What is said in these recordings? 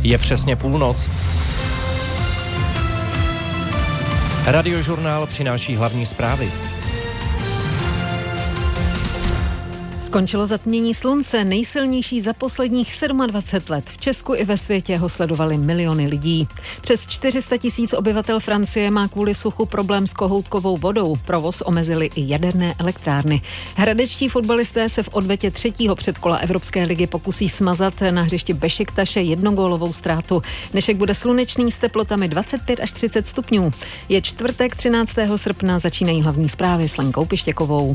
Je přesně půlnoc. Radiožurnál přináší hlavní zprávy. Skončilo zatmění slunce, nejsilnější za posledních 27 let. V Česku i ve světě ho sledovali miliony lidí. Přes 400 000 obyvatel Francie má kvůli suchu problém s kohoutkovou vodou. Provoz omezily i jaderné elektrárny. Hradečtí fotbalisté se v odvetě 3. předkola Evropské ligy pokusí smazat na hřišti Bešiktaše jednogólovou ztrátu. Dnešek bude slunečný s teplotami 25 až 30 stupňů. Je čtvrtek 13. srpna, začínají hlavní zprávy s Lenkou Pištěkovou.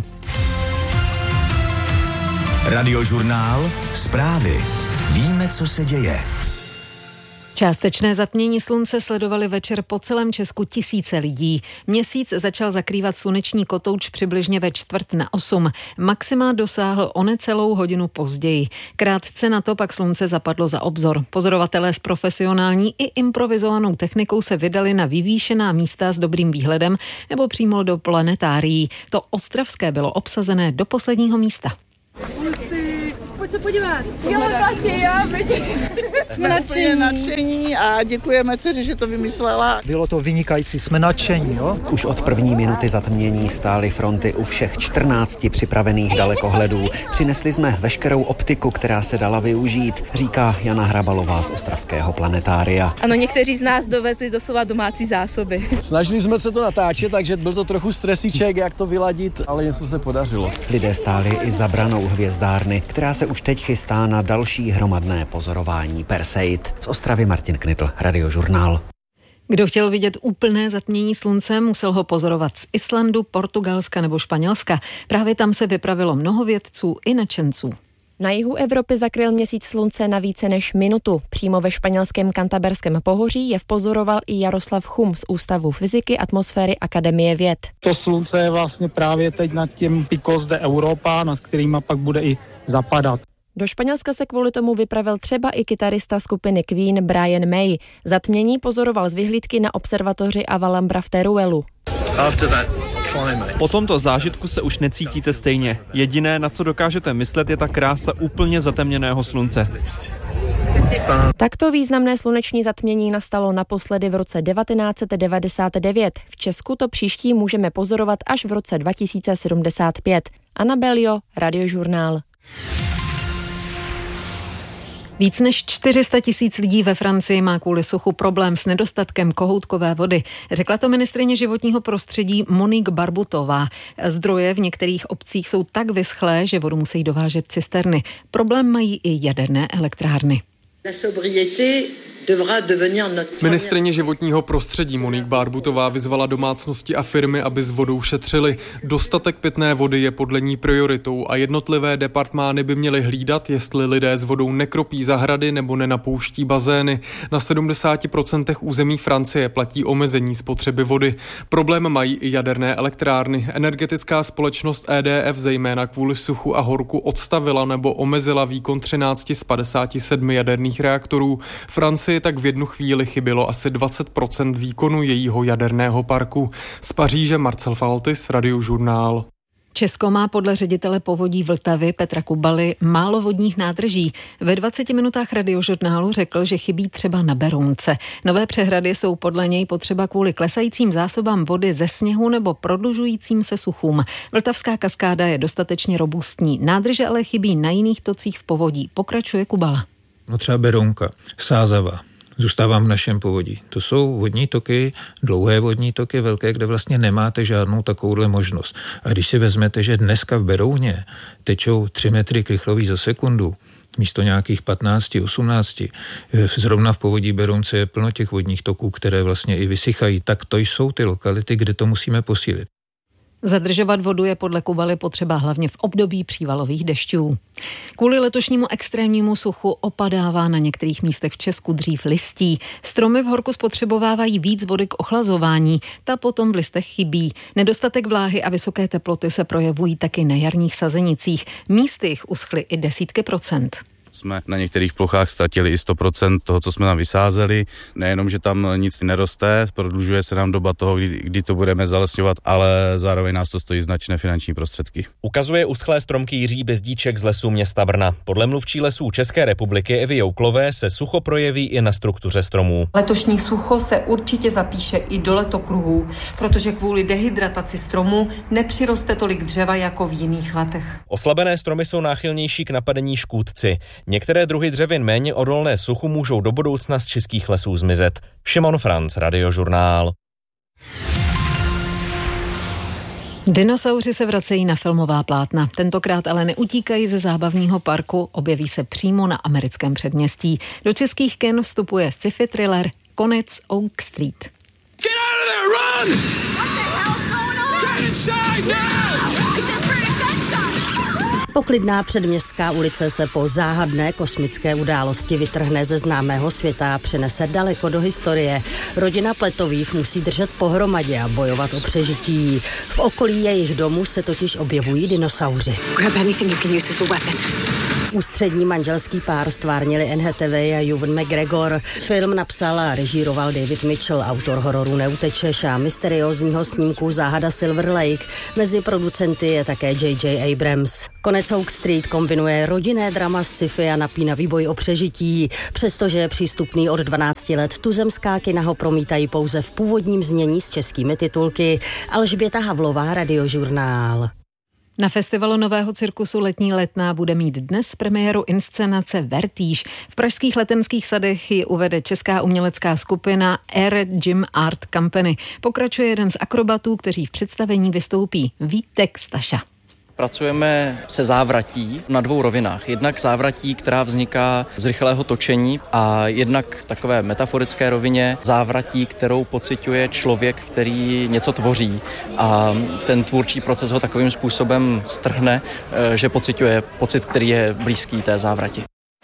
Radiožurnál, zprávy. Víme, co se děje. Částečné zatmění slunce sledovali večer po celém Česku tisíce lidí. Měsíc začal zakrývat sluneční kotouč přibližně ve 7:45. Maxima dosáhl o necelou hodinu později. Krátce na to pak slunce zapadlo za obzor. Pozorovatelé s profesionální i improvizovanou technikou se vydali na vyvýšená místa s dobrým výhledem nebo přímo do planetárií. To ostravské bylo obsazené do posledního místa. Pojď se podívat. Jo, vlastně já vidím. Jsme nadšení a děkujeme dceři, že to vymyslela. Bylo to vynikající, jsme nadšení, jo? Už od první minuty zatmění stály fronty u všech 14 připravených dalekohledů. Přinesli jsme veškerou optiku, která se dala využít, říká Jana Hrabalová z ostravského planetária. Ano, někteří z nás dovezli doslova domácí zásoby. Snažili jsme se to natáčet, takže byl to trochu stresíček, jak to vyladit, ale něco se podařilo. Lidé stáli i za branou hvězdárny, která se už teď chystá na další hromadné pozorování Perseid. Z Ostravy Martin Knitl, Radiožurnál. Kdo chtěl vidět úplné zatmění slunce, musel ho pozorovat z Islandu, Portugalska nebo Španělska. Právě tam se vypravilo mnoho vědců i nadšenců. Na jihu Evropy zakryl měsíc slunce na více než minutu. Přímo ve španělském Cantaberském pohoří je vpozoroval i Jaroslav Chum z Ústavu fyziky atmosféry Akademie věd. To slunce je vlastně právě teď nad tím Picos de Europa, nad kterýma pak bude i zapadat. Do Španělska se kvůli tomu vypravil třeba i kytarista skupiny Queen Brian May. Zatmění pozoroval z vyhlídky na observatoři Avalambra v Teruelu. Po tomto zážitku se už necítíte stejně. Jediné, na co dokážete myslet, je ta krása úplně zatemněného slunce. Takto významné sluneční zatmění nastalo naposledy v roce 1999. V Česku to příští můžeme pozorovat až v roce 2075. Anna Belio, Radiožurnál. Víc než 400 000 lidí ve Francii má kvůli suchu problém s nedostatkem kohoutkové vody. Řekla to ministryně životního prostředí Monique Barbutová. Zdroje v některých obcích jsou tak vyschlé, že vodu musí dovážet cisterny. Problém mají i jaderné elektrárny. Ministryně životního prostředí Monique Barbutová vyzvala domácnosti a firmy, aby s vodou šetřili. Dostatek pitné vody je podle ní prioritou a jednotlivé departmány by měly hlídat, jestli lidé s vodou nekropí zahrady nebo nenapouští bazény. Na 70% území Francie platí omezení spotřeby vody. Problém mají i jaderné elektrárny. Energetická společnost EDF zejména kvůli suchu a horku odstavila nebo omezila výkon 13 z 57 jaderných reaktorů. Francii tak v jednu chvíli chybělo asi 20% výkonu jejího jaderného parku. Z Paříže Marcel Faltis, Radiožurnál. Česko má podle ředitele povodí Vltavy Petra Kubaly málo vodních nádrží. Ve 20 minutách Radiožurnálu řekl, že chybí třeba na Berounce. Nové přehrady jsou podle něj potřeba kvůli klesajícím zásobám vody ze sněhu nebo prodlužujícím se suchům. Vltavská kaskáda je dostatečně robustní. Nádrže ale chybí na jiných tocích v povodí. Pokračuje Kubala. No třeba Berounka, Sázava, zůstávám v našem povodí. To jsou vodní toky, dlouhé vodní toky, velké, kde vlastně nemáte žádnou takovouhle možnost. A když si vezmete, že dneska v Berouně tečou 3 metry krychlový za sekundu, místo nějakých 15, 18, zrovna v povodí Berounce je plno těch vodních toků, které vlastně i vysychají, tak to jsou ty lokality, kde to musíme posílit. Zadržovat vodu je podle Kubaly potřeba hlavně v období přívalových dešťů. Kvůli letošnímu extrémnímu suchu opadává na některých místech v Česku dřív listí. Stromy v horku spotřebovávají víc vody k ochlazování, ta potom v listech chybí. Nedostatek vláhy a vysoké teploty se projevují taky na jarních sazenicích. Místy jich uschly i desítky procent. Jsme na některých plochách ztratili i 100% toho, co jsme tam vysázeli. Nejenom, že tam nic neroste, prodlužuje se nám doba toho, kdy to budeme zalesňovat, ale zároveň nás to stojí značné finanční prostředky. Ukazuje uschlé stromky Jiří Bezdíček z lesů města Brna. Podle mluvčí lesů České republiky Evy Jouklové se sucho projeví i na struktuře stromů. Letošní sucho se určitě zapíše i do letokruhů, protože kvůli dehydrataci stromů nepřiroste tolik dřeva jako v jiných letech. Oslabené stromy jsou náchylnější k napadení škůdci. Některé druhy dřevin méně odolné suchu můžou do budoucna z českých lesů zmizet. Šimon Franc, Radiožurnál. Dinosauři se vracejí na filmová plátna. Tentokrát ale neutíkají ze zábavního parku, objeví se přímo na americkém předměstí. Do českých kin vstupuje sci-fi thriller Konec Oak Street. Get out of there, run! What the hell's going on? Get inside now! Poklidná předměstská ulice se po záhadné kosmické události vytrhne ze známého světa a přenese daleko do historie. Rodina Pletových musí držet pohromadě a bojovat o přežití. V okolí jejich domu se totiž objevují dinosauři. Ústřední manželský pár stvárnili Anne Hathaway a Ewan McGregor. Film napsal a režíroval David Mitchell, autor hororu Neutečeš a mysteriózního snímku Záhada Silver Lake. Mezi producenty je také J.J. Abrams. Konec Oak Street kombinuje rodinné drama s sci-fi a napínavý boj o přežití. Přestože je přístupný od 12 let, tuzemská kina ho promítají pouze v původním znění s českými titulky. Alžběta Havlová, Radiožurnál. Na festivalu Nového cirkusu Letní letná bude mít dnes premiéru inscenace Vertíž. V pražských Letenských sadech ji uvede česká umělecká skupina Air Gym Art Company. Pokračuje jeden z akrobatů, kteří v představení vystoupí, Vítek Staša. Pracujeme se závratí na dvou rovinách. Jednak závratí, která vzniká z rychlého točení a jednak v takové metaforické rovině závratí, kterou pociťuje člověk, který něco tvoří a ten tvůrčí proces ho takovým způsobem strhne, že pociťuje pocit, který je blízký té závrati.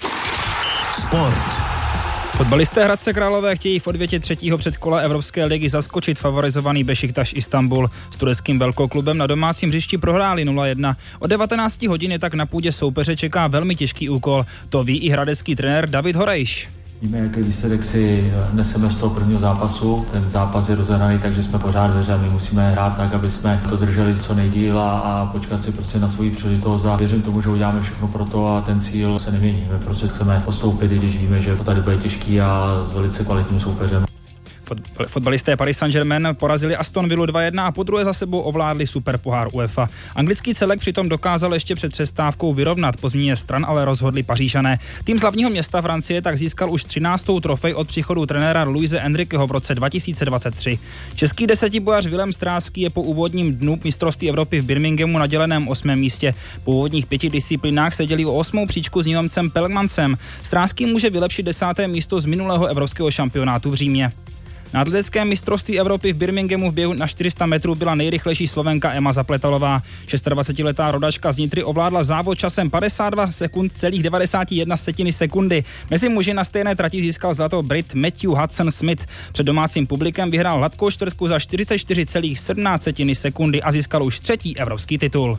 Sport. Fotbalisté Hradce Králové chtějí v odvětě třetího předkola Evropské ligy zaskočit favorizovaný Bešiktaš Istanbul. S tureckým velkoklubem na domácím hřišti prohráli 0-1. Od 19 hodin je tak na půdě soupeře čeká velmi těžký úkol. To ví i hradecký trenér David Horejš. Víme, jaký výsledek si neseme z toho prvního zápasu. Ten zápas je rozehraný, takže jsme pořád ve hře. My musíme hrát tak, aby jsme to drželi co nejdýl a počkat si prostě na svou příležitost. A věřím tomu, že uděláme všechno pro to a ten cíl se nemění. My prostě chceme postoupit, i když víme, že to tady bude těžký a s velice kvalitním soupeřem. Fotbalisté Paris Saint-Germain porazili Aston Villu 2-1 a podruhé za sebou ovládli superpohár UEFA. Anglický celek přitom dokázal ještě před přestávkou vyrovnat, po změně stran ale rozhodli Pařížané. Tým z hlavního města Francie tak získal už 13. trofej od příchodu trenéra Luise Enriqueho v roce 2023. Český desetibojař Vilém Stráský je po úvodním dnu mistrovství Evropy v Birminghamu na děleném 8. místě. Po úvodních 5 disciplínách se dělí o 8. příčku s Nizozemcem Pelgmancem. Stráský může vylepšit 10. místo z minulého evropského šampionátu v Římě. Na atletickém mistrovství Evropy v Birminghamu v běhu na 400 metrů byla nejrychlejší Slovenka Ema Zapletalová. 26letá rodačka z Nitry ovládla závod časem 52 sekund celých 91 sekundy. Mezi muži na stejné trati získal zlato Brit Matthew Hudson Smith. Před domácím publikem vyhrál hladkou čtvrtku za 44,17 sekundy a získal už 3. evropský titul.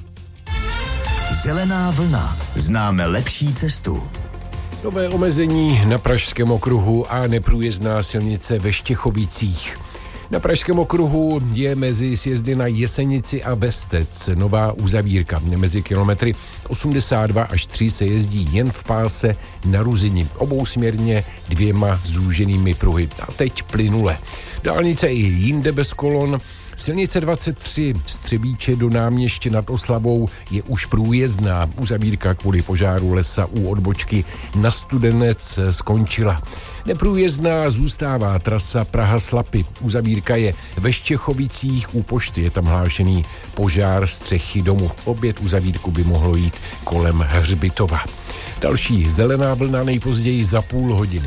Zelená vlna. Známe lepší cestu. Nové omezení na Pražském okruhu a neprůjezdná silnice ve Štěchovicích. Na Pražském okruhu je mezi sjezdy na Jesenici a Bestec nová uzavírka. Mezi kilometry 82 až 3 se jezdí jen v páse na Ruzini. Obousměrně 2 zúženými pruhy. A teď plynule. Dálnice i jinde bez kolon. Silnice 23 z Třebíče do Náměště nad Oslavou je už průjezdná. Uzavírka kvůli požáru lesa u odbočky na Studenec skončila. Neprůjezdná zůstává trasa Praha-Slapy. Uzavírka je ve Štěchovicích u pošty. Je tam hlášený požár střechy domu. Opět uzavírku by mohlo jít kolem Hřbitova. Další zelená vlna nejpozději za půl hodiny.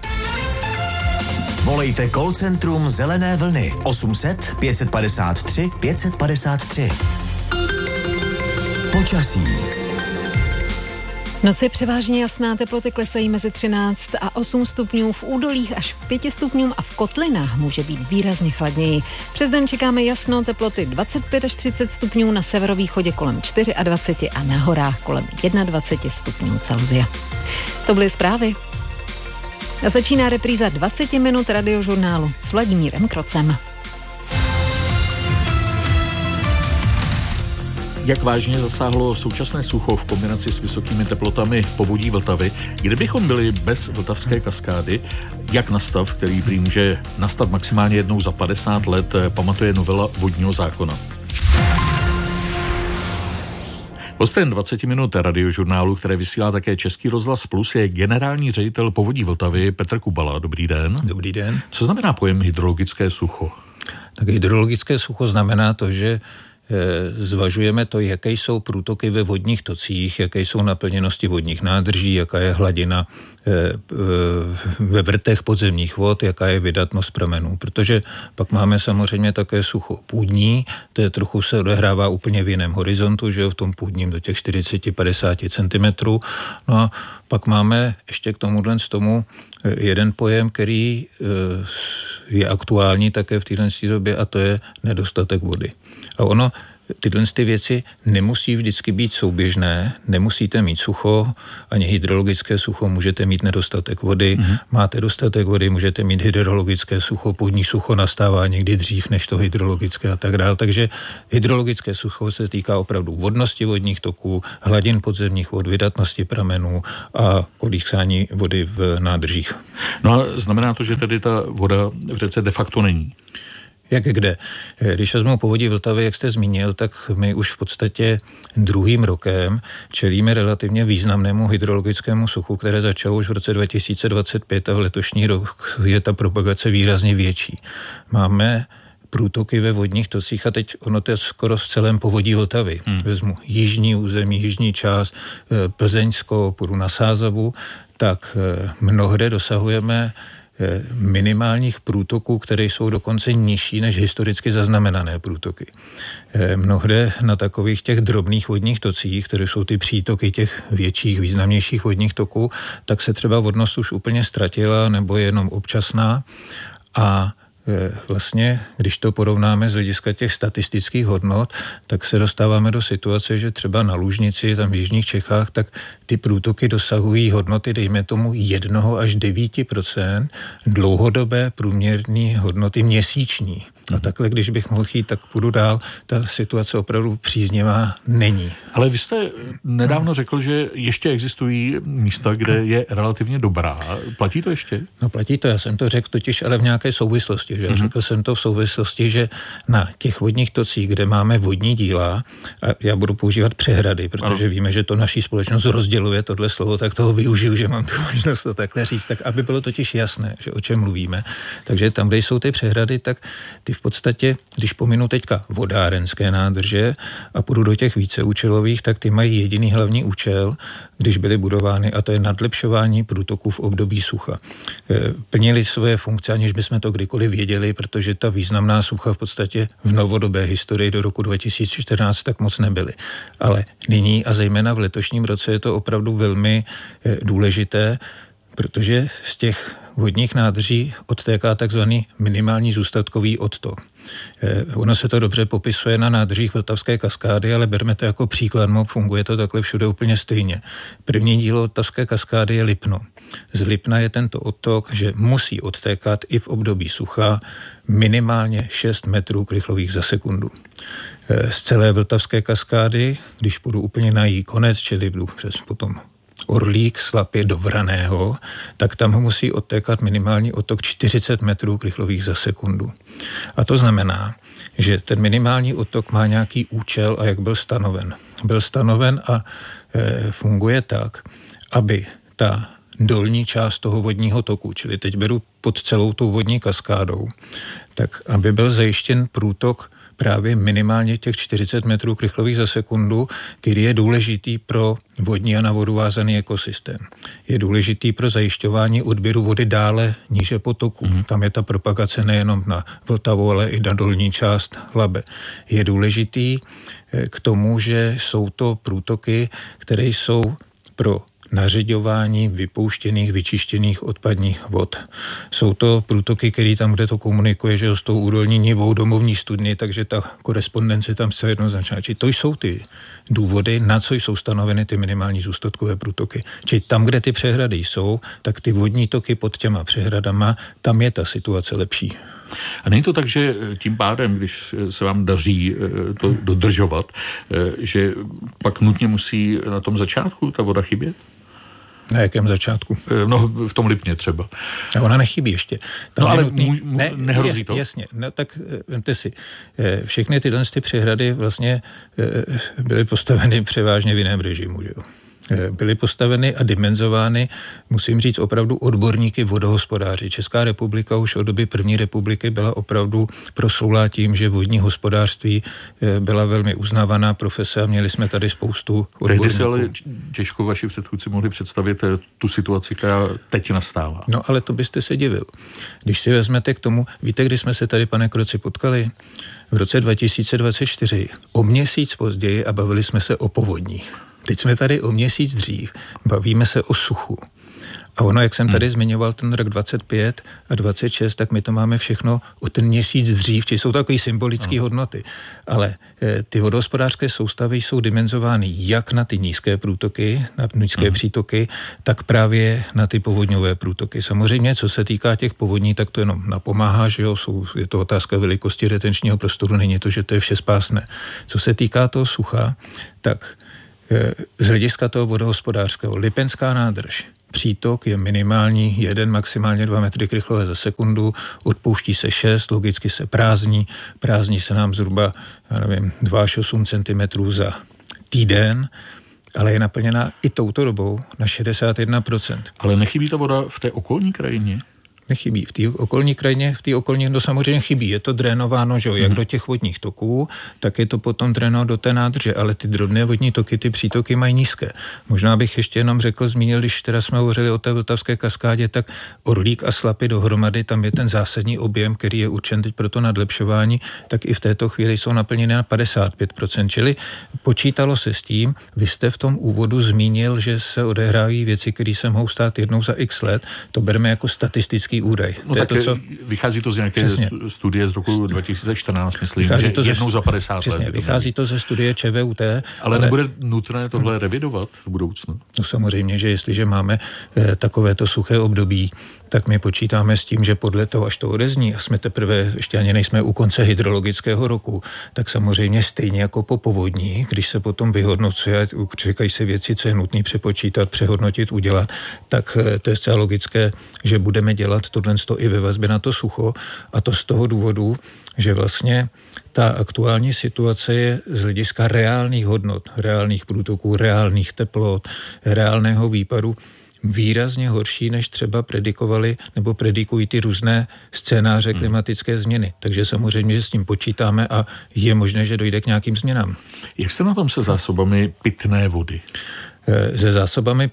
Volejte call centrum Zelené vlny 800 553 553. Počasí. Noci převážně jasná, teploty klesají mezi 13 a 8 stupňů, v údolích až 5 stupňů a v kotlinách může být výrazně chladněji. Přes den čekáme jasno, teploty 25 až 30 stupňů, na severovýchodě kolem 24 a na horách kolem 21 stupňů Celsia. To byly zprávy. A začíná repríza 20 minut radiožurnálu s Vladimírem Krocem. Jak vážně zasáhlo současné sucho v kombinaci s vysokými teplotami povodí Vltavy? Kdybychom byli bez vltavské kaskády, jak na stav, který prý může nastat maximálně jednou za 50 let, pamatuje novela vodního zákona. Hostem 20 minut radiožurnálu, které vysílá také Český rozhlas Plus, je generální ředitel povodí Vltavy Petr Kubala. Dobrý den. Dobrý den. Co znamená pojem hydrologické sucho? Tak hydrologické sucho znamená to, že zvažujeme to, jaké jsou průtoky ve vodních tocích, jaké jsou naplněnosti vodních nádrží, jaká je hladina ve vrtech podzemních vod, jaká je vydatnost pramenů. Protože pak máme samozřejmě také sucho půdní, to je trochu se odehrává úplně v jiném horizontu, že jo, v tom půdním do těch 40-50 cm. No a pak máme ještě k tomu jeden pojem, který je aktuální také v této době, a to je nedostatek vody. A ono, tyhle věci nemusí vždycky být souběžné, nemusíte mít sucho, ani hydrologické sucho, můžete mít nedostatek vody, máte dostatek vody, můžete mít hydrologické sucho, půdní sucho nastává někdy dřív než to hydrologické a tak dále. Takže hydrologické sucho se týká opravdu vodnosti vodních toků, hladin podzemních vod, vydatnosti pramenů a kolísání vody v nádržích. No a znamená to, že tedy ta voda v řece de facto není? Jak kde? Když vezmu povodí Vltavy, jak jste zmínil, tak my už v podstatě druhým rokem čelíme relativně významnému hydrologickému suchu, které začalo už v roce 2025 a v letošní rok je ta propagace výrazně větší. Máme průtoky ve vodních tocích a teď ono to je skoro v celém povodí Vltavy. Vezmu jižní území, jižní část, Plzeňsko, půjdu na Sázavu, tak mnohde dosahujeme minimálních průtoků, které jsou dokonce nižší než historicky zaznamenané průtoky. Mnohde na takových těch drobných vodních tocích, které jsou ty přítoky těch větších, významnějších vodních toků, tak se třeba vodnost už úplně ztratila nebo je jenom občasná a vlastně, když to porovnáme z hlediska těch statistických hodnot, tak se dostáváme do situace, že třeba na Lužnici, tam v jižních Čechách, tak ty průtoky dosahují hodnoty, dejme tomu 1 až 9% dlouhodobé průměrné hodnoty měsíční. A takhle, když bych mohl jít, tak půjdu dál, ta situace opravdu příznivá není. Ale vy jste nedávno řekl, že ještě existují místa, kde je relativně dobrá. Platí to ještě? No platí to, já jsem to řekl totiž, ale v nějaké souvislosti. Že? Řekl jsem to v souvislosti, že na těch vodních tocích, kde máme vodní díla, a já budu používat přehrady, protože víme, že to naší společnost rozděluje tohle slovo, tak toho využiju, že mám tu možnost to takhle říct, tak aby bylo totiž jasné, že o čem mluvíme. Takže tam, kde jsou ty přehrady, tak ty v podstatě, když pominu teďka vodárenské nádrže a půjdu do těch víceúčelových, tak ty mají jediný hlavní účel, když byly budovány, a to je nadlepšování průtoků v období sucha. Plnili své funkce, aniž bychom to kdykoliv věděli, protože ta významná sucha v podstatě v novodobé historii do roku 2014 tak moc nebyly. Ale nyní a zejména v letošním roce je to opravdu velmi důležité, protože z těch vodních nádrží odtéká takzvaný minimální zůstatkový odtok. Ono se to dobře popisuje na nádržích Vltavské kaskády, ale berme to jako příklad, funguje to takhle všude úplně stejně. První dílo Vltavské kaskády je Lipno. Z Lipna je tento odtok, že musí odtékat i v období sucha minimálně 6 metrů krychlových za sekundu. Z celé Vltavské kaskády, když půjdu úplně na její konec, čili jdu přes potom Orlík, Slapě do Vraného, tak tam musí odtékat minimální odtok 40 metrů krychlových za sekundu. A to znamená, že ten minimální odtok má nějaký účel a jak byl stanoven. Byl stanoven a funguje tak, aby ta dolní část toho vodního toku, čili teď beru pod celou tou vodní kaskádou, tak aby byl zajištěn průtok právě minimálně těch 40 metrů krychlových za sekundu, který je důležitý pro vodní a na vodu vázaný ekosystém. Je důležitý pro zajišťování odběru vody dále níže potoku. Tam je ta propagace nejenom na Vltavu, ale i na dolní část Labe. Je důležitý k tomu, že jsou to průtoky, které jsou pro nařiďování vypouštěných, vyčištěných odpadních vod. Jsou to průtoky, které tam, kde to komunikuje, že s tou údolní nivou domovní studny, takže ta korespondence tam se jednoznačná. Či to jsou ty důvody, na co jsou stanoveny ty minimální zůstatkové průtoky. Či tam, kde ty přehrady jsou, tak ty vodní toky pod těma přehradama, tam je ta situace lepší. A není to tak, že tím pádem, když se vám daří to dodržovat, že pak nutně musí na tom začátku ta voda chybět? Na jakém začátku? No, v tom Lipně třeba. A ona nechybí ještě. Tam ale nehrozí to? Jasně. No, tak vemte si, všechny tyhle přehrady vlastně byly postaveny převážně v jiném režimu, že jo? Byly postaveny a dimenzovány, musím říct, opravdu odborníky vodohospodáři. Česká republika už od doby první republiky byla opravdu proslulá tím, že vodní hospodářství byla velmi uznávaná profese a měli jsme tady spoustu odborníků. Tehdy si ale těžko vaši předchůdci mohli představit tu situaci, která teď nastává. No ale to byste se divil. Když si vezmete k tomu, víte, kdy jsme se tady, pane Kroci, potkali? V roce 2024, o měsíc později a bavili jsme se o povodních. Teď jsme tady o měsíc dřív, bavíme se o suchu. A ono, jak jsem tady zmiňoval ten rok 25 a 26, tak my to máme všechno o ten měsíc dřív, či jsou takové symbolické hodnoty. Ale ty vodohospodářské soustavy jsou dimenzovány jak na ty nízké průtoky, na nízké přítoky, tak právě na ty povodňové průtoky. Samozřejmě, co se týká těch povodní, tak to jenom napomáhá, že jo, je to otázka velikosti retenčního prostoru, není to, že to je všespásné. Co se týká toho sucha, tak z hlediska toho vodohospodářského Lipenská nádrž. Přítok je minimální 1, maximálně 2 metry krychlové za sekundu, odpouští se 6, logicky se prázdní se nám zhruba, 2 až 8 cm za týden, ale je naplněná i touto dobou na 61%. Ale nechybí ta voda v té okolní krajině? Nechybí. V té okolní krajině, to samozřejmě chybí. Je to drénováno, že jo, jak do těch vodních toků, tak je to potom drénováno do té nádrže, ale ty drobné vodní toky, ty přítoky mají nízké. Možná bych ještě jenom zmínil, když teda jsme hovořili o té Vltavské kaskádě, tak Orlík a Slapy dohromady, tam je ten zásadní objem, který je určen teď pro to nadlepšování, tak i v této chvíli jsou naplněny na 55%, čili počítalo se s tím, vy jste v tom úvodu zmínil, že se odehrávají věci, které se mohou stát jednou za x let, to bereme jako statistický údaj. No tak to, co... vychází to z nějaké studie z roku 2014, myslím, vychází že jednou za 50 přesně, let. Vychází to ze studie ČVUT. Ale nebude nutné tohle revidovat v budoucnu? No samozřejmě, že jestliže máme takovéto suché období, tak my počítáme s tím, že podle toho, až to odezní, a jsme teprve, ještě ani nejsme u konce hydrologického roku, tak samozřejmě stejně jako po povodní, když se potom vyhodnocuje, čekají se věci, co je nutné přepočítat, přehodnotit, udělat, tak to je zcela logické, že budeme dělat tohle i ve vazbě na to sucho, a to z toho důvodu, že vlastně ta aktuální situace je z hlediska reálných hodnot, reálných průtoků, reálných teplot, reálného výparu výrazně horší, než třeba predikovali nebo predikují ty různé scénáře klimatické změny. Takže samozřejmě, že s tím počítáme a je možné, že dojde k nějakým změnám. Jak jste na tom se zásobami pitné vody? Se zásobami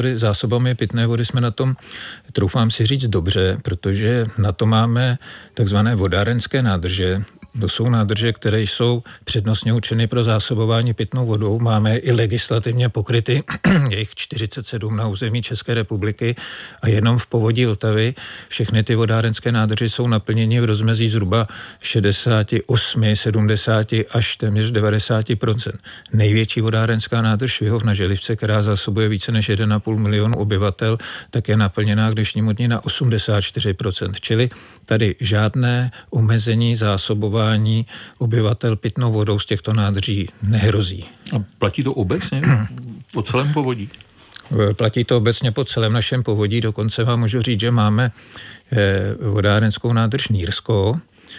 pitné vody jsme na tom, troufám si říct, dobře, protože na to máme takzvané vodárenské nádrže. To jsou nádrže, které jsou přednostně určeny pro zásobování pitnou vodou. Máme i legislativně pokryty, je jich 47 na území České republiky a jenom v povodí Vltavy všechny ty vodárenské nádrže jsou naplněny v rozmezí zhruba 68, 70 až téměř 90%. Největší vodárenská nádrž Švihov na Želivce, která zásobuje více než 1,5 milionu obyvatel, tak je naplněná k dnešnímu dni na 84%. Čili tady žádné omezení zásobování obyvatel pitnou vodou z těchto nádrží nehrozí. A platí to obecně po celém povodí? Platí to obecně po celém našem povodí, dokonce vám můžu říct, že máme vodárenskou nádrž Nýrsko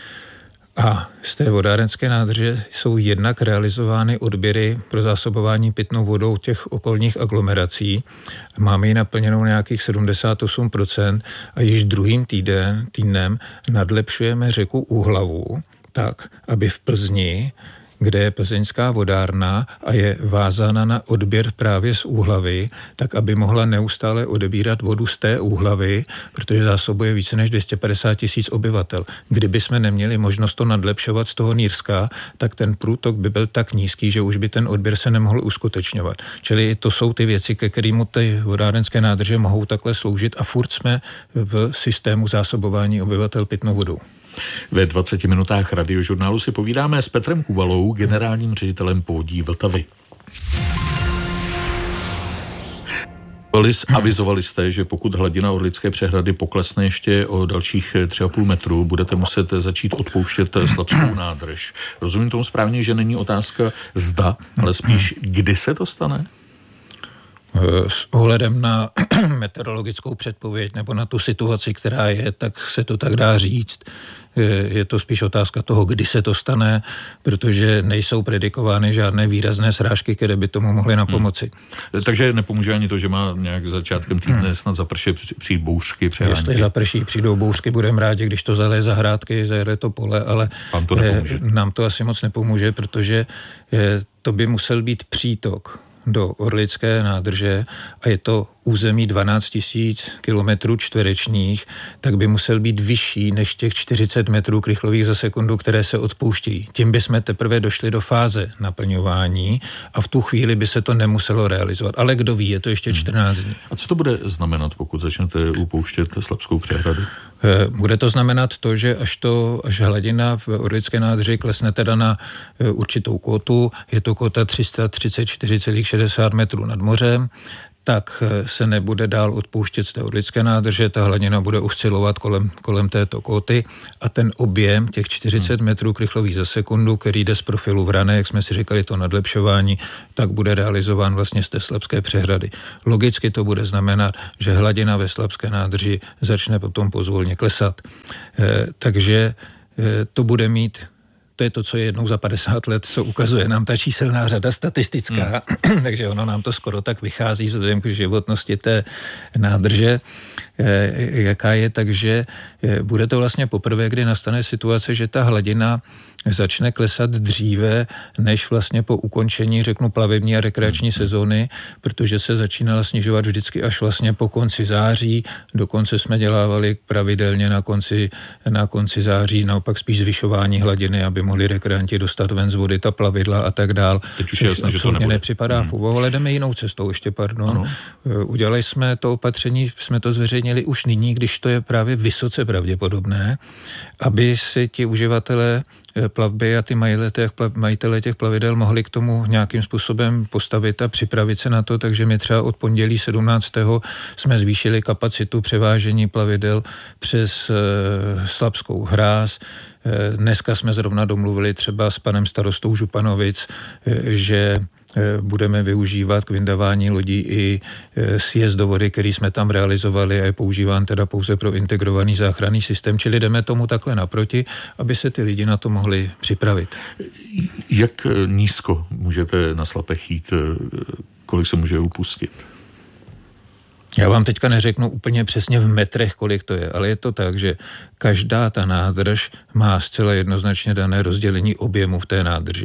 a z té vodárenské nádrže jsou jednak realizovány odběry pro zásobování pitnou vodou těch okolních aglomerací. Máme ji naplněnou nějakých 78% a již druhým týdnem nadlepšujeme řeku Úhlavu tak, aby v Plzni kde je plzeňská vodárna a je vázána na odběr právě z Úhlavy, tak aby mohla neustále odebírat vodu z té Úhlavy, protože zásobuje více než 250 000 obyvatel. Kdyby jsme neměli možnost to nadlepšovat z toho Nýrska, tak ten průtok by byl tak nízký, že už by ten odběr se nemohl uskutečňovat. Čili to jsou ty věci, ke kterým ty vodárenské nádrže mohou takhle sloužit a furt jsme v systému zásobování obyvatel pitnou vodou. Ve 20 minutách Radiožurnálu si povídáme s Petrem Kubalou, generálním ředitelem Povodí Vltavy. Avizovali jste, že pokud hladina Orlické přehrady poklesne ještě o dalších 3,5 metru, budete muset začít odpouštět Slabskou nádrž. Rozumím tomu správně, že není otázka zda, ale spíš kdy se to stane? S ohledem na meteorologickou předpověď nebo na tu situaci, která je, tak se to tak dá říct. Je to spíš otázka toho, kdy se to stane, protože nejsou predikovány žádné výrazné srážky, které by tomu mohly napomoci. Takže nepomůže ani to, že má nějak začátkem týdne snad zapršet, přijít bouřky, přehánky. Jestli zaprší, přijdou bouřky, budeme rádi, když to zaleje zahrádky, zajede to pole, ale nám to asi moc nepomůže, protože to by musel být přítok do Orlické nádrže a je to území 12 000 kilometrů čtverečních, tak by musel být vyšší než těch 40 metrů krychlových za sekundu, které se odpouštějí. Tím bychom teprve došli do fáze naplňování a v tu chvíli by se to nemuselo realizovat. Ale kdo ví, je to ještě 14 dní. A co to bude znamenat, pokud začnete upouštět Slabskou přehradu? Bude to znamenat to, že až hladina v Orlické nádrži klesne teda na určitou kvotu, je to kvota 334,60 metrů nad mořem, tak se nebude dál odpouštět z té Orlické nádrže, ta hladina bude oscilovat kolem této kvoty a ten objem těch 40 metrů krychlových za sekundu, který jde z profilu Vrané, jak jsme si říkali, to nadlepšování, tak bude realizován vlastně z té Slabské přehrady. Logicky to bude znamenat, že hladina ve Slabské nádrži začne potom pozvolně klesat. Takže to bude mít. To je to, co je jednou za 50 let, co ukazuje nám ta číselná řada statistická, takže ono nám to skoro tak vychází vzhledem k životnosti té nádrže, jaká je, takže bude to vlastně poprvé, kdy nastane situace, že ta hladina začne klesat dříve, než vlastně po ukončení, řeknu, plavební a rekreační sezóny, protože se začínala snižovat vždycky až vlastně po konci září, dokonce jsme dělávali pravidelně na konci září, naopak spíš zvyšování hladiny, aby mohli rekreanti dostat ven z vody ta plavidla a tak dál. Teď už je jasné, že to nebude. Nepřipadá v úvahu, ale jdeme jinou cestou ještě, pardon. Udělali jsme to opatření, jsme to zveřejnili už nyní, když to je právě vysoce pravděpodobné, aby si ti uživatelé plavby a ty majitelé těch plavidel mohli k tomu nějakým způsobem postavit a připravit se na to, takže my třeba od pondělí 17. jsme zvýšili kapacitu převážení plavidel přes Slabskou hráz. Dneska jsme zrovna domluvili třeba s panem starostou Županovic, že budeme využívat k vyndavání lodí i sjezd do vody, který jsme tam realizovali a je používán teda pouze pro integrovaný záchranný systém, čili jdeme tomu takhle naproti, aby se ty lidi na to mohli připravit. Jak nízko můžete na Slapech jít, kolik se může upustit? Já vám teďka neřeknu úplně přesně v metrech, kolik to je, ale je to tak, že každá ta nádrž má zcela jednoznačně dané rozdělení objemu v té nádrži.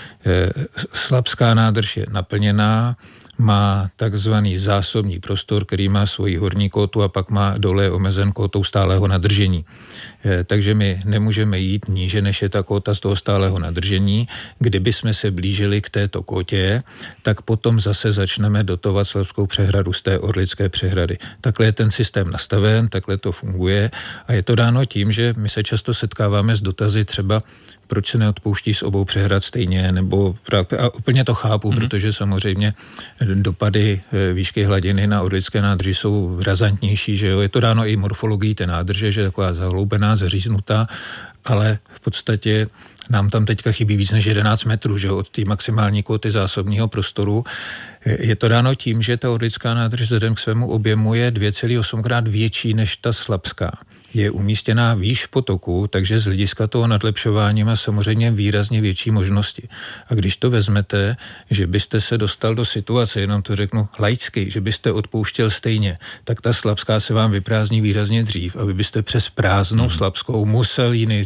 Slabská nádrž je naplněná, má takzvaný zásobní prostor, který má svoji horní kótu a pak má dole omezen kótou stálého nadržení. Takže my nemůžeme jít níže, než je ta kóta z toho stálého nadržení. Kdyby jsme se blížili k této kótě, tak potom zase začneme dotovat Slabskou přehradu z té Orlické přehrady. Takhle je ten systém nastaven, takhle to funguje a je to dáno tím, že my se často setkáváme s dotazy třeba, proč se neodpouští z obou přehrad stejně, nebo a úplně to chápu, protože samozřejmě dopady výšky hladiny na Orlické nádrži jsou razantnější, že jo, je to dáno i morfologií té nádrže, že je taková zahloubená, zaříznutá, ale v podstatě nám tam teďka chybí víc než 11 metrů, že jo, od té maximální kóty zásobního prostoru. Je to dáno tím, že ta Orlická nádrž vzhledem k svému objemu je 2,8krát větší než ta Slabská. Je umístěná výš potoku, takže z hlediska toho nadlepšování má samozřejmě výrazně větší možnosti. A když to vezmete, že byste se dostal do situace, jenom to řeknu laicky, že byste odpouštěl stejně, tak ta Slabská se vám vyprázdní výrazně dřív a vy byste přes prázdnou Slabskou musel ji nejdřív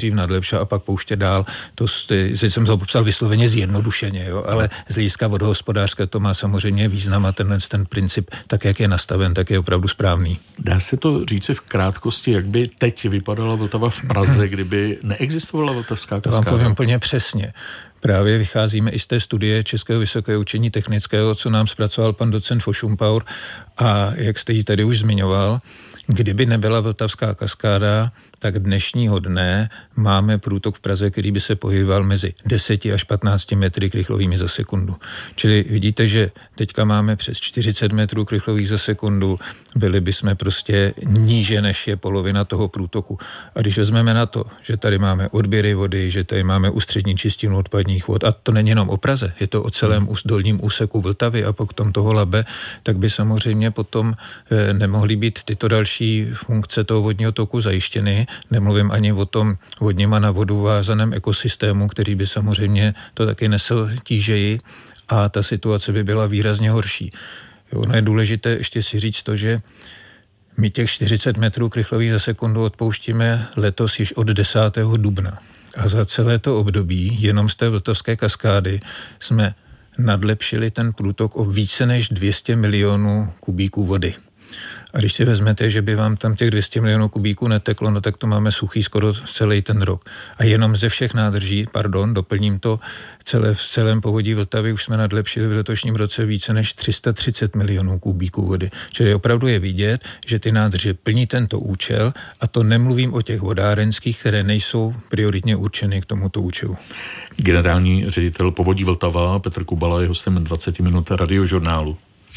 nejdřív nadlepša a pak pouštět dál. Jsem to popsal vysloveně zjednodušeně, jo, ale z hlediska vodohospodářské to má samozřejmě význam a ten princip, tak jak je nastaven, tak je opravdu správný. Dá se to říci v krátkosti, jak by teď vypadala Vltava v Praze, kdyby neexistovala vltavská kaskáda? To vám povím úplně přesně. Právě vycházíme i z té studie Českého vysokého učení technického, co nám zpracoval pan docent Fošumpaur a jak jste ji tady už zmiňoval, kdyby nebyla vltavská kaskáda, tak dnešního dne máme průtok v Praze, který by se pohyboval mezi 10 až 15 metry krychlovými za sekundu. Čili vidíte, že teďka máme přes 40 metrů krychlových za sekundu, byli bychom prostě níže, než je polovina toho průtoku. A když vezmeme na to, že tady máme odběry vody, že tady máme ústřední čistinu odpadních vod, a to není jenom o Praze, je to o celém dolním úseku Vltavy a potom toho Labe, tak by samozřejmě potom nemohly být tyto další funkce toho vodního toku zajištěny. Nemluvím ani o tom vodním a na vodu vázaném ekosystému, který by samozřejmě to taky nesl tížeji a ta situace by byla výrazně horší. Ono je důležité ještě si říct to, že my těch 40 metrů krychlových za sekundu odpouštíme letos již od 10. dubna. A za celé to období jenom z té vltavské kaskády jsme nadlepšili ten průtok o více než 200 milionů kubíků vody. A když si vezmete, že by vám tam těch 200 milionů kubíků neteklo, no tak to máme suchý skoro celý ten rok. A jenom ze všech nádrží, doplním to, v celém povodí Vltavy už jsme nadlepšili v letošním roce více než 330 milionů kubíků vody. Čili opravdu je vidět, že ty nádrže plní tento účel a to nemluvím o těch vodárenských, které nejsou prioritně určeny k tomuto účelu. Generální ředitel povodí Vltava Petr Kubala je hostem 20 minut Radiožurnálu.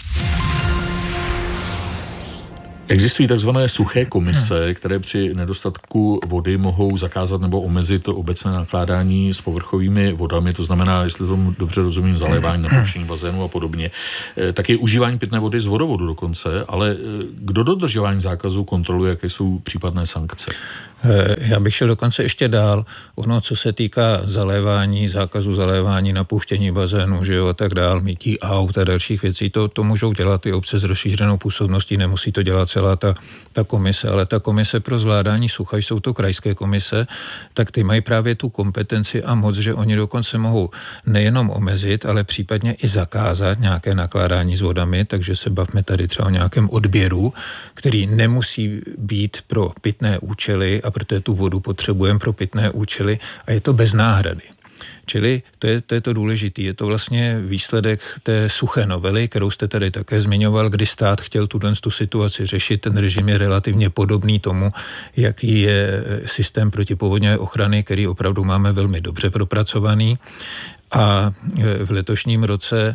Existují takzvané suché komise, které při nedostatku vody mohou zakázat nebo omezit obecné nakládání s povrchovými vodami, to znamená, jestli tomu dobře rozumím, zalévání, napuštění bazénu a podobně. Taky užívání pitné vody z vodovodu dokonce, ale kdo dodržování zákazu kontroluje, jaké jsou případné sankce? Já bych šel dokonce ještě dál. Ono, co se týká zalévání, zákazu zalévání, napuštění bazénu, že jo, a tak dál, mytí aut a dalších věcí, to můžou dělat i obce s rozšířenou působností, nemusí to dělat celá ta komise, ale ta komise pro zvládání sucha, jsou to krajské komise, tak ty mají právě tu kompetenci a moc, že oni dokonce mohou nejenom omezit, ale případně i zakázat nějaké nakládání s vodami, takže se bavme tady třeba o nějakém odběru, který nemusí být pro pitné účely, a protože tu vodu potřebujeme pro pitné účely a je to bez náhrady. Čili to je to důležité. Je to vlastně výsledek té suché novely, kterou jste tady také zmiňoval, kdy stát chtěl tu situaci řešit. Ten režim je relativně podobný tomu, jaký je systém protipovodňové ochrany, který opravdu máme velmi dobře propracovaný. A v letošním roce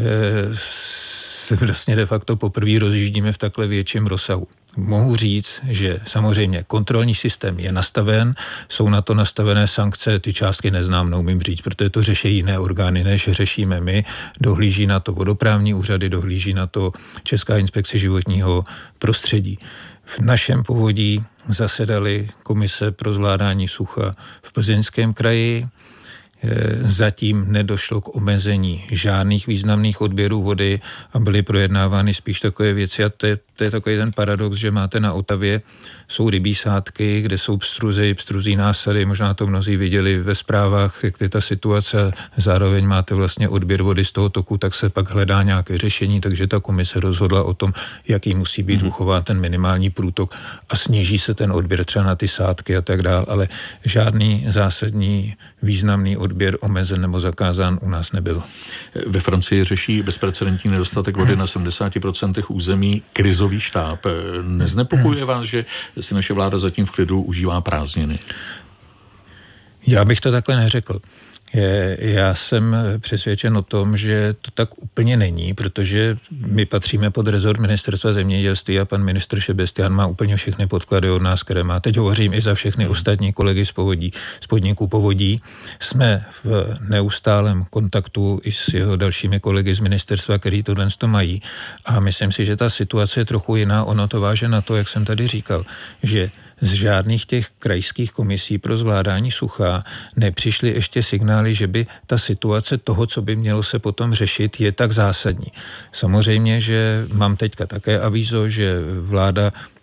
se vlastně de facto poprvé rozjíždíme v takhle větším rozsahu. Mohu říct, že samozřejmě kontrolní systém je nastaven, jsou na to nastavené sankce, ty částky neznám, neumím říct, protože to řeší jiné orgány, než řešíme my. Dohlíží na to vodoprávní úřady, dohlíží na to Česká inspekce životního prostředí. V našem povodí zasedaly komise pro zvládání sucha v Plzeňském kraji. Zatím nedošlo k omezení žádných významných odběrů vody a byly projednávány spíš takové věci a to je takový ten paradox, že máte na Otavě, jsou rybí sádky, kde jsou pstruzí násady, možná to mnozí viděli ve zprávách, jak je ta situace, zároveň máte vlastně odběr vody z toho toku, tak se pak hledá nějaké řešení, takže ta komise rozhodla o tom, jaký musí být uchován ten minimální průtok a sníží se ten odběr třeba na ty sádky a tak dál, ale žádný zásadní významný odběr omezen nebo zakázán u nás nebyl. Ve Francii řeší bezprecedentní nedostatek vody na 70% území krizový štáb. Neznepokojuje vás, že si naše vláda zatím v klidu užívá prázdniny? Já bych to takhle neřekl. Já jsem přesvědčen o tom, že to tak úplně není, protože my patříme pod rezort Ministerstva zemědělství a pan ministr Šebestián má úplně všechny podklady od nás, které má. Teď hovořím i za všechny ostatní kolegy z podniků povodí. Jsme v neustálém kontaktu i s jeho dalšími kolegy z ministerstva, který to dnes to mají. A myslím si, že ta situace je trochu jiná. Ono to váže na to, jak jsem tady říkal, že z žádných těch krajských komisí pro zvládání sucha nepřišly ještě signály, že by ta situace toho, co by mělo se potom řešit, je tak zásadní. Samozřejmě, že mám teďka také avízo, že vláda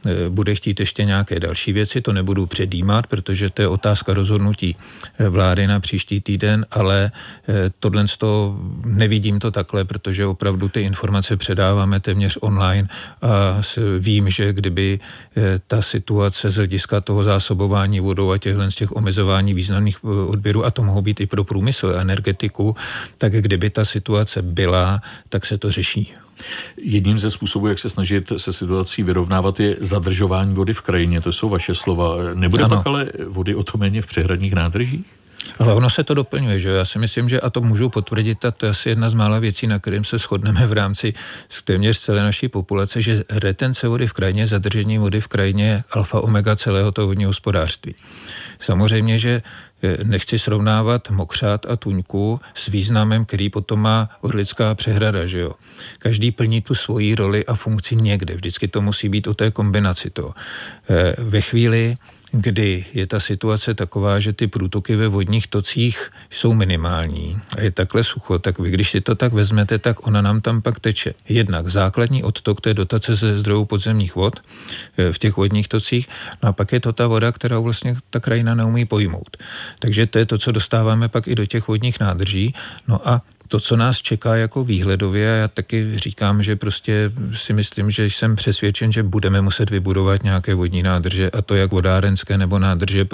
bude chtít ještě nějaké další věci, to nebudu předjímat, protože to je otázka rozhodnutí vlády na příští týden, ale tohle nevidím to takhle, protože opravdu ty informace předáváme téměř online a vím, že kdyby ta situace z hlediska toho zásobování vodou a z těch omezování významných odběrů, a to mohou být i pro průmysl a energetiku, tak kdyby ta situace byla, tak se to řeší. Jedním ze způsobů, jak se snažit se situací vyrovnávat, je zadržování vody v krajině. To jsou vaše slova. Nebude pak ale vody o to méně v přehradních nádržích? Ale ono se to doplňuje, že já si myslím, že a to můžu potvrdit, a to je asi jedna z mála věcí, na kterým se shodneme v rámci téměř celé naší populace, že retence vody v krajině, zadržení vody v krajině je alfa omega celého toho vodního hospodářství. Samozřejmě, že nechci srovnávat Mokřát a Tuňku s významem, který potom má Orlická přehrada, že jo. Každý plní tu svoji roli a funkci někde. Vždycky to musí být o té kombinaci toho. Ve chvíli, kdy je ta situace taková, že ty průtoky ve vodních tocích jsou minimální a je takhle sucho, tak vy, když si to tak vezmete, tak ona nám tam pak teče. Jednak základní odtok té dotace ze zdrojů podzemních vod v těch vodních tocích, no a pak je to ta voda, kterou vlastně ta krajina neumí pojmout. Takže to je to, co dostáváme pak i do těch vodních nádrží. No a to, co nás čeká jako výhledově, já taky říkám, že prostě si myslím, že jsem přesvědčen, že budeme muset vybudovat nějaké vodní nádrže, a to jak vodárenské nebo nádrže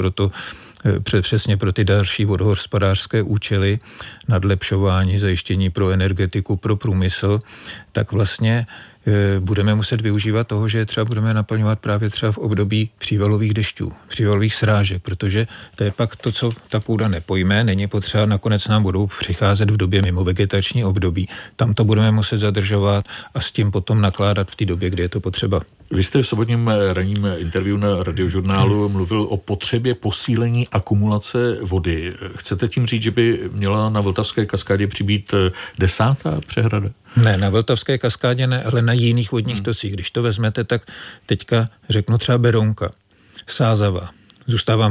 přesně pro ty další vodohospodářské účely, nadlepšování, zajištění pro energetiku, pro průmysl, tak vlastně budeme muset využívat toho, že třeba budeme naplňovat právě třeba v období přívalových dešťů, přívalových srážek, protože to je pak to, co ta půda nepojme, není potřeba, nakonec nám budou přicházet v době mimo vegetační období, tam to budeme muset zadržovat a s tím potom nakládat v té době, kdy je to potřeba. Vy jste v sobotním ranním interview na Radiožurnálu mluvil o potřebě posílení akumulace vody. Chcete tím říct, že by měla na Vltavské kaskádě přibýt 10. přehrada? Ne, na Vltavské kaskádě ne, ale na jiných vodních tocích. Když to vezmete, tak teďka řeknu třeba Berounka, Sázava. Zůstávám